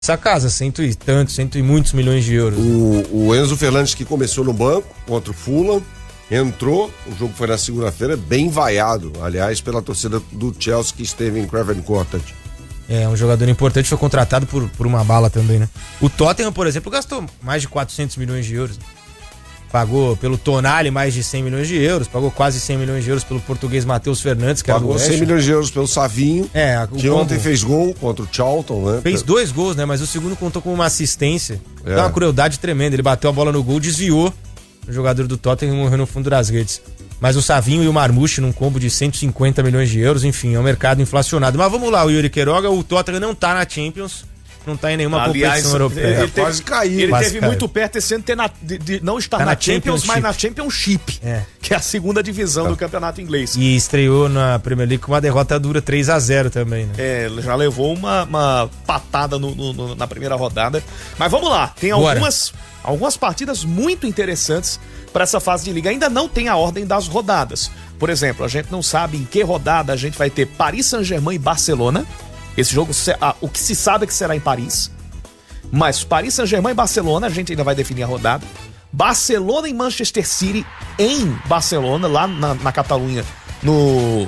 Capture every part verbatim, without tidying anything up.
essa casa, cento e tantos, cento e muitos milhões de euros. O, o Enzo Fernandes, que começou no banco contra o Fulham, entrou, o jogo foi na segunda-feira, bem vaiado, aliás, pela torcida do Chelsea que esteve em Craven Cottage. É, um jogador importante, foi contratado por, por uma bala também, né? O Tottenham, por exemplo, gastou mais de quatrocentos milhões de euros. Pagou pelo Tonali mais de cem milhões de euros, pagou quase cem milhões de euros pelo português Matheus Fernandes, que pagou era do cem milhões de euros pelo Savinho, é, que ontem fez gol contra o Charlton, né? Fez dois gols, né? Mas o segundo contou com uma assistência. É. Dá uma crueldade tremenda. Ele bateu a bola no gol, desviou. O jogador do Tottenham morreu no fundo das redes. Mas o Savinho e o Marmouche num combo de cento e cinquenta milhões de euros, enfim, é um mercado inflacionado. Mas vamos lá, o Yuri Queiroga, o Tottenham não tá na Champions, não tá em nenhuma Aliás, competição europeia. Ele, ele É, quase teve, caiu. Ele Quase teve caiu. muito perto esse ano de, ter na, de, de não estar Tá na, na Champions, Championship. mas na Championship, É. que é a segunda divisão do campeonato inglês. E estreou na Premier League com uma derrota dura três a zero também, né? É, já levou uma, uma patada no, no- no- na primeira rodada. Mas vamos lá, tem Bora. algumas, algumas partidas muito interessantes para essa fase de liga. Ainda não tem a ordem das rodadas. Por exemplo, a gente não sabe em que rodada a gente vai ter Paris Saint-Germain e Barcelona. Esse jogo, se- ah, o que se sabe é que será em Paris. Mas Paris Saint-Germain e Barcelona, a gente ainda vai definir a rodada. Barcelona e Manchester City em Barcelona, lá na, na Catalunha, no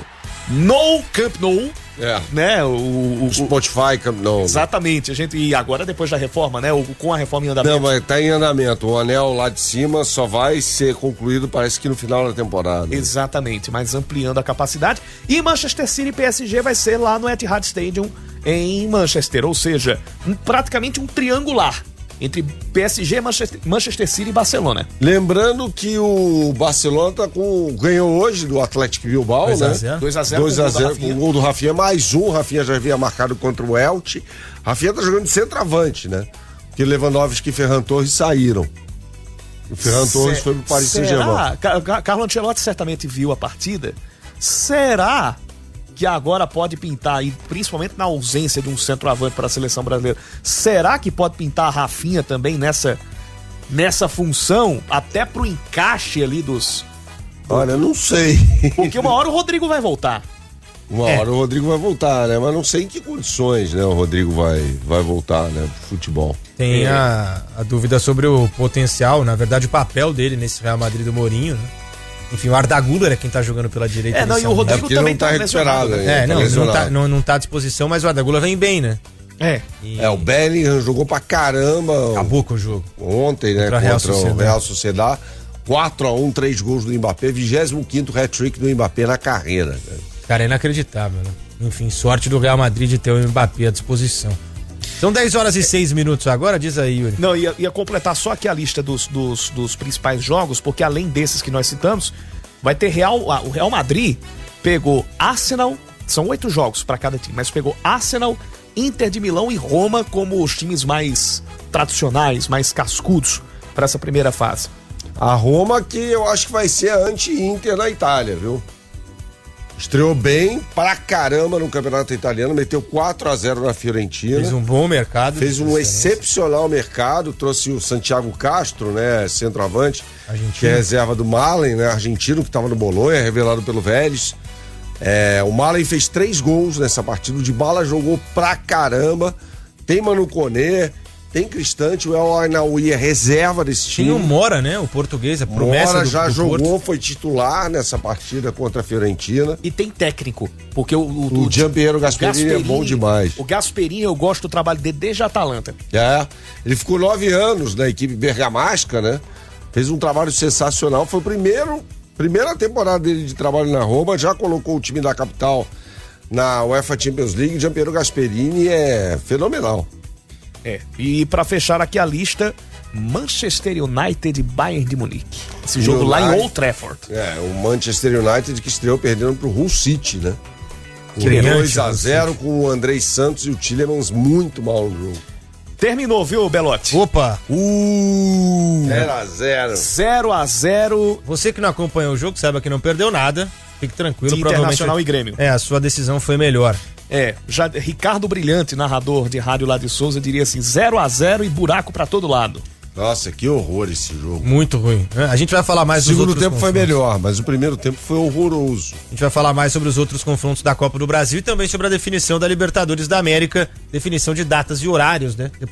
No Camp Nou, É. né? O, o- o- Spotify, não. exatamente. A gente e agora depois da reforma, né? O, com a reforma em andamento. Não, mas tá em andamento. O anel lá de cima só vai ser concluído, parece que no final da temporada. Exatamente, mas ampliando a capacidade. E Manchester City e P S G vai ser lá no Etihad Stadium em Manchester, ou seja, um- praticamente um triangular entre P S G, Manchester, Manchester City e Barcelona. Lembrando que o Barcelona tá com, ganhou hoje do Atlético Bilbao, dois a né? zero. dois a zero dois com o a gol da zero Rafinha. com o gol do Rafinha, mais um. Rafinha já havia marcado contra o Elche. Rafinha tá jogando de centroavante, né? Porque Lewandowski e Ferran Torres saíram. O Ferran Torres foi pro Paris Saint-Germain. Será? Ca- Ca- Carlo Ancelotti certamente viu a partida. Será que agora pode pintar, e principalmente na ausência de um centroavante para a seleção brasileira, será que pode pintar a Rafinha também nessa, nessa função, até pro encaixe ali dos... Olha, não sei. Porque uma hora o Rodrigo vai voltar. Uma É. hora o Rodrigo vai voltar, né? Mas não sei em que condições, né? O Rodrigo vai, vai voltar, né? Pro futebol. Tem É. a, a dúvida sobre o potencial, na verdade o papel dele nesse Real Madrid do Mourinho, né? Enfim, o Arda Güler é quem tá jogando pela direita. É, não, e o inicialmente. É Rodrigo porque também não tá tá recuperado lesionado, ainda. É, tá não, não lesionado. tá, não, não tá à disposição, mas o Arda Güler vem bem, né? É. E É, o Bellingham jogou pra caramba acabou com o jogo. ontem, né? Contra a Contra, Real o Sociedad. Real Sociedad. quatro a um, três gols do Mbappé, vigésimo quinto hat-trick do Mbappé na carreira. Né? Cara, é inacreditável, né? Enfim, sorte do Real Madrid de ter o Mbappé à disposição. São dez horas e seis minutos agora, diz aí, Yuri. Não, ia, ia completar só aqui a lista dos, dos, dos principais jogos, porque além desses que nós citamos, vai ter Real, ah, o Real Madrid pegou Arsenal, são oito jogos para cada time, mas pegou Arsenal, Inter de Milão e Roma como os times mais tradicionais, mais cascudos para essa primeira fase. A Roma, que eu acho que vai ser a anti-Inter na Itália, viu? Estreou bem pra caramba no campeonato italiano, meteu quatro a zero na Fiorentina. Fez um bom mercado. Fez um de excepcional mercado, trouxe o Santiago Castro, né, centroavante, Argentino. que é reserva do Malen, né, argentino, que estava no Bolonha, revelado pelo Vélez. É, o Malen fez três gols nessa partida, o Dybala jogou pra caramba, tem Manu Koné, tem Cristante, o El Ainaoui é reserva desse time. Tinha o Mora, né? O português, a promessa Mora do, já do jogou, Porto. foi titular nessa partida contra a Fiorentina. E tem técnico, porque o... O Gianpiero Gasperini é bom demais. O Gasperini, eu gosto do trabalho dele desde a Atalanta. É, ele ficou nove anos na equipe bergamasca, né? Fez um trabalho sensacional. Foi o primeiro, primeira temporada dele de trabalho na Roma. Já colocou o time da capital na UEFA Champions League. Gianpiero Gasperini é fenomenal. É. E pra fechar aqui a lista, Manchester United e Bayern de Munique. Esse jogo lá em United. Old Trafford. É, o Manchester United que estreou perdendo pro Hull City, né? Brilhante, dois a Hull zero com o Andrei Santos e o Tillemans muito mal no jogo. Terminou, viu, Belotti? Opa! Uh! zero a zero. zero a zero Você que não acompanhou o jogo, saiba que não perdeu nada. Fique tranquilo, de provavelmente. Internacional e Grêmio. É, a sua decisão foi melhor. É, já Ricardo Brilhante, narrador de rádio lá de Souza, diria assim, zero a zero e buraco pra todo lado. Nossa, que horror esse jogo. Muito ruim. A gente vai falar mais O segundo dos outros tempo foi confrontos. melhor, mas o primeiro tempo foi horroroso. A gente vai falar mais sobre os outros confrontos da Copa do Brasil e também sobre a definição da Libertadores da América, definição de datas e horários, né?